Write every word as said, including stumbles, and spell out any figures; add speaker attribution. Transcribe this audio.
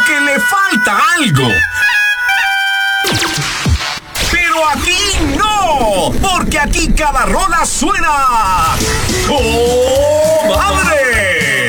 Speaker 1: que le falta algo. Pero aquí no, porque aquí cada rola suena ¡oh, madre!